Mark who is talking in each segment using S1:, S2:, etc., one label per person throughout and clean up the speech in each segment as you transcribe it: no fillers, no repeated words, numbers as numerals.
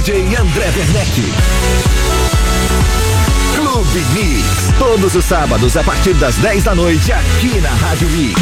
S1: DJ André Werneck. Clube Mix. Todos os sábados a partir das 10 da noite aqui na Rádio Mix.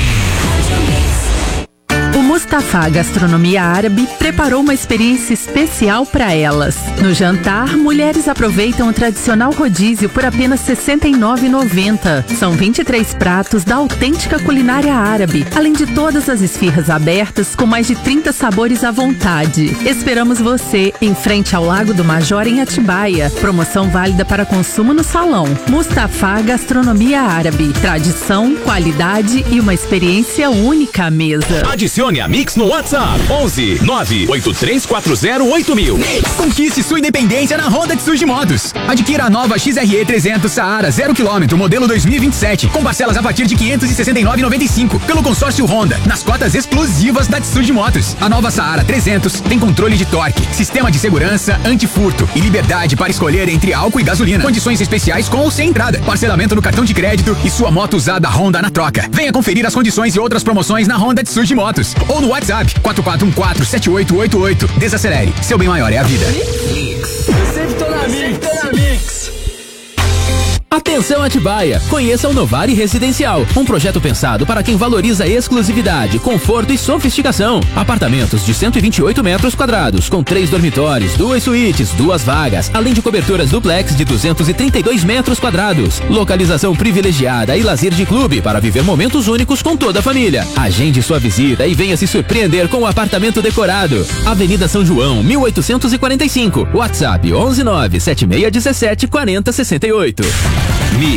S2: O Mustafa Gastronomia Árabe preparou uma experiência especial para elas. No jantar, mulheres aproveitam o tradicional rodízio por apenas R$ 69,90. São 23 pratos da autêntica culinária árabe, além de todas as esfirras abertas com mais de 30 sabores à vontade. Esperamos você em frente ao Lago do Major em Atibaia. Promoção válida para consumo no salão. Mustafa Gastronomia Árabe. Tradição, qualidade e uma experiência única à mesa.
S3: Adicione a Mix no WhatsApp 11 983408000.
S4: Conquiste sua independência na Honda Tsuji Motos. Adquira a nova XRE 300 Saara 0 km, modelo 2027, com parcelas a partir de R$ 569,95 pelo consórcio Honda, nas cotas exclusivas da Tsuji Motos. A nova Saara 300 tem controle de torque, sistema de segurança, antifurto e liberdade para escolher entre álcool e gasolina. Condições especiais com ou sem entrada, parcelamento no cartão de crédito e sua moto usada Honda na troca. Venha conferir as condições e outras promoções na Honda Tsuji Motos ou no WhatsApp 4414-7888. Desacelere, seu bem maior é a vida.
S5: Sempre tô na Mix.
S6: Atenção Atibaia, conheça o Novare Residencial, um projeto pensado para quem valoriza exclusividade, conforto e sofisticação. Apartamentos de 128 metros quadrados, com 3 dormitórios, 2 suítes, 2 vagas, além de coberturas duplex de 232 metros quadrados. Localização privilegiada e lazer de clube para viver momentos únicos com toda a família. Agende sua visita e venha se surpreender com o apartamento decorado. Avenida São João, 1845. WhatsApp 11976174068.
S1: Mix.